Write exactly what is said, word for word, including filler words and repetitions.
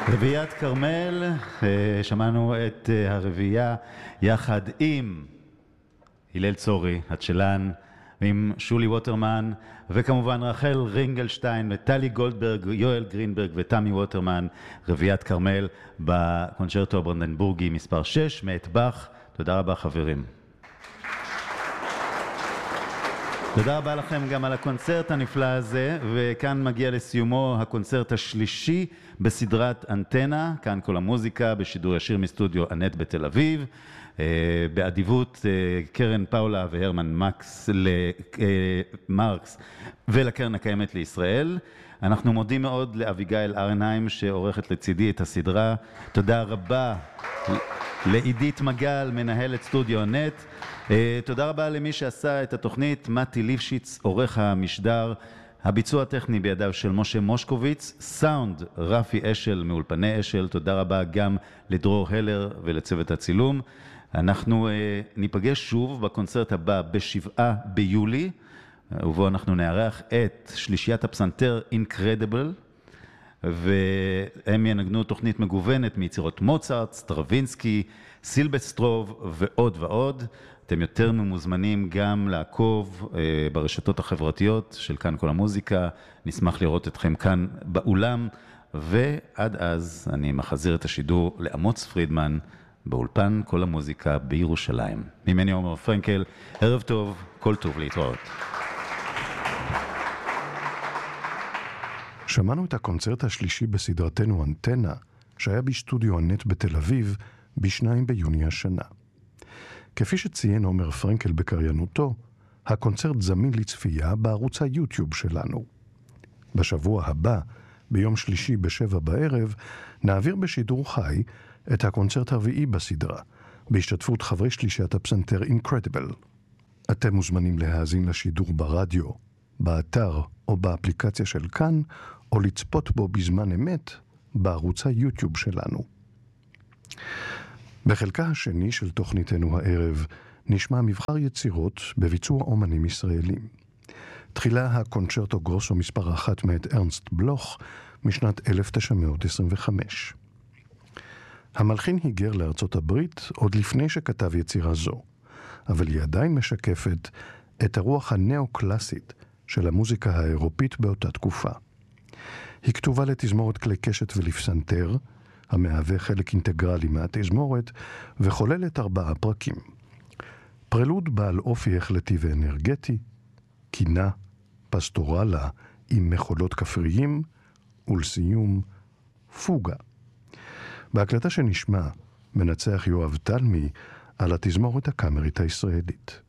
רביעיית כרמל, שמענו את הרביעייה יחד עם הלל צורי, הצ'לן, ועם שולי ווטרמן, וכמובן רחל רינגלשטיין, וטלי גולדברג, יואל גרינברג ותמי ווטרמן, רביעיית כרמל בקונצ'רטו הברנדנבורגי מספר שש, מאת באך. תודה רבה חברים. תודה רבה לכם גם על הקונצרט הנפלא הזה, וכאן מגיע לסיומו הקונצרט השלישי בסדרת אנטנה, כאן כל המוזיקה בשידור ישיר מסטודיו אנט בתל אביב, באדיבות קרן פאולה והרמן מקס למרקס ולקרן הקיימת לישראל. אנחנו מודים מאוד לאביגיל ארנהיים שעורכת לצידי את הסדרה. תודה רבה לעידית מגל, מנהלת סטודיו אנט. תודה רבה למי שעשה את התוכנית, מתי ליפשיץ, עורך המשדר. הביצוע הטכני בידיו של משה מושקוביץ, סאונד רפי אשל מאולפני אשל. תודה רבה גם לדרור הלר ולצוות הצילום. אנחנו ניפגש שוב בקונצרט הבא בשבעה ביולי, ובו אנחנו נארח את שלישיית הפסנתר אינקרדיבל, והם ינגנו תוכנית מגוונת מיצירות מוצרט, סטרווינסקי, סילבסטרוב ועוד ועוד. אתם יותר ממוזמנים גם לעקוב ברשתות החברתיות של כאן כל המוזיקה. נשמח לראות אתכם כאן באולם, ועד אז אני מחזיר את השידור לאמוץ פרידמן באולפן כל המוזיקה בירושלים. ממני עומר פרנקל, ערב טוב, כל טוב, להתראות. שמענו את הקונצרט השלישי בסדרתנו אנטנה, שהיה בסטודיו אנט בתל אביב בשניים ביוני השנה. כפי שציין עומר פרנקל בקריינותו, הקונצרט זמין לצפייה בערוץ היוטיוב שלנו. בשבוע הבא, ביום שלישי בשבע בערב, נעביר בשידור חי את הקונצרט הרביעי בסדרה, בהשתתפות חברי שלישיית הפסנתר אינקרדיבל. אתם מוזמנים להאזין לשידור ברדיו, באתר או באפליקציה של כאן, או לצפות בו בזמן אמת בערוץ היוטיוב שלנו. בחלקה השני של תוכניתנו הערב נשמע מבחר יצירות בביצוע אומנים ישראלים. תחילה הקונצ'רטו גרוסו מספר אחת מאת ארנסט בלוך משנת אלף תשע מאות עשרים וחמש. המלחין היגר לארצות הברית עוד לפני שכתב יצירה זו, אבל היא עדיין משקפת את הרוח הנאו-קלאסית של המוזיקה האירופית באותה תקופה. היא כתובה לתזמורת כלי קשת ולפסנתר, המהווה חלק אינטגרלי מהתזמורת, וכוללת ארבעה פרקים. פרלוד בעל אופי החלטי ואנרגטי, קינה, פסטורלה עם מחולות כפריים, ולסיום, פוגה. בהקלטה שנשמע, מנצח יואב תלמי על התזמורת הקאמרית הישראלית.